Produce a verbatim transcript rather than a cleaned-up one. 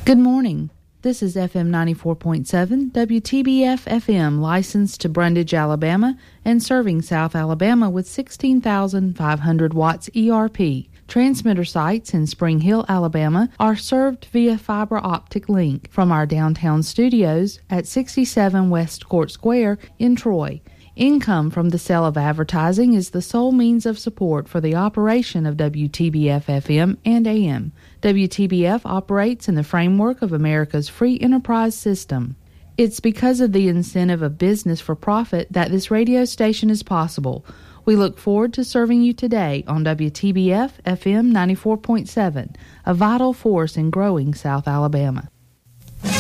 Good morning. This is F M ninety-four point seven, W T B F F M, licensed to Brundage, Alabama, and serving South Alabama with sixteen thousand five hundred watts E R P. Transmitter sites in Spring Hill, Alabama are served via fiber optic link from our downtown studios at sixty-seven West Court Square in Troy. Income from the sale of advertising is the sole means of support for the operation of W T B F F M and A M. W T B F operates in the framework of America's free enterprise system. It's because of the incentive of business for profit that this radio station is possible. We look forward to serving you today on W T B F F M ninety-four point seven, a vital force in growing South Alabama.